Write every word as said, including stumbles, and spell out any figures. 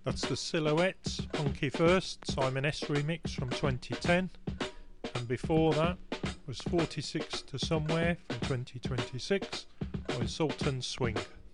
That's the Silhouettes, Funky First, Simon S remix from twenty ten. And before that was forty-six to Somewhere from twenty twenty-six by Sultan Swing.